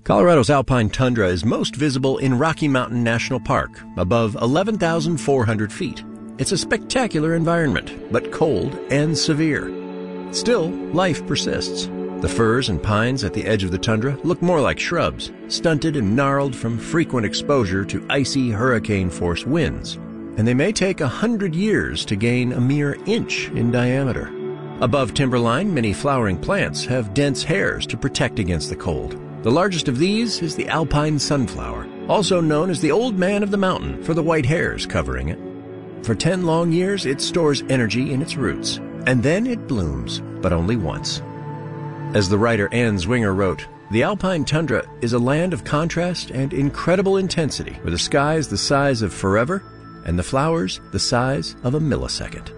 Colorado's alpine tundra is most visible in Rocky Mountain National Park, above 11,400 feet. It's a spectacular environment, but cold and severe. Still, life persists. The firs and pines at the edge of the tundra look more like shrubs, stunted and gnarled from frequent exposure to icy hurricane-force winds. And they may take 100 years to gain a mere inch in diameter. Above timberline, many flowering plants have dense hairs to protect against the cold. The largest of these is the alpine sunflower, also known as the old man of the mountain for the white hairs covering it. For 10 long years, it stores energy in its roots, and then it blooms, but only once. As the writer Anne Zwinger wrote, the alpine tundra is a land of contrast and incredible intensity, where the sky is the size of forever and the flowers the size of a millisecond.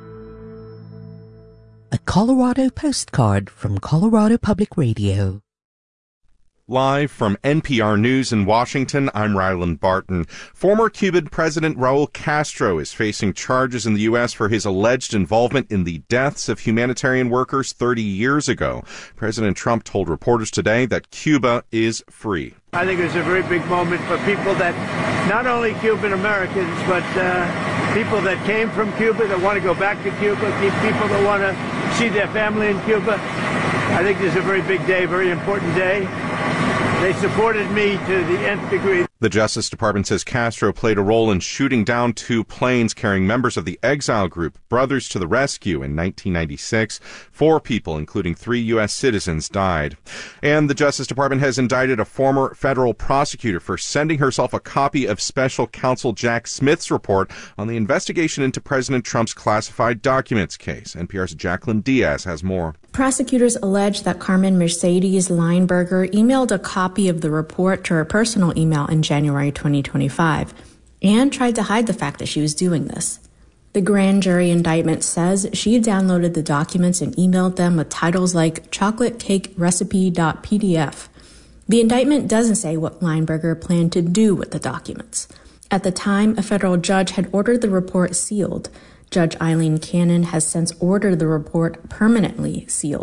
A Colorado postcard from Colorado Public Radio. Live from NPR News in Washington, I'm Ryland Barton. Former Cuban President Raul Castro is facing charges in the U.S. for his alleged involvement in the deaths of humanitarian workers 30 years ago. President Trump told reporters today that Cuba is free. I think it's a very big moment for people that, not only Cuban Americans, but people that came from Cuba, that want to go back to Cuba, people that want to see their family in Cuba. I think this is a very big day, very important day. They supported me to the nth degree. The Justice Department says Castro played a role in shooting down 2 planes carrying members of the exile group Brothers to the Rescue in 1996. 4 people, including 3 U.S. citizens, died. And the Justice Department has indicted a former federal prosecutor for sending herself a copy of Special Counsel Jack Smith's report on the investigation into President Trump's classified documents case. NPR's Jacqueline Diaz has more. Prosecutors allege that Carmen Mercedes Lineberger emailed a copy of the report to her personal email in January 2025 and tried to hide the fact that she was doing this. The grand jury indictment says she downloaded the documents and emailed them with titles like chocolatecakerecipe.pdf. The indictment doesn't say what Lineberger planned to do with the documents. At the time, a federal judge had ordered the report sealed. Judge Eileen Cannon has since ordered the report permanently sealed.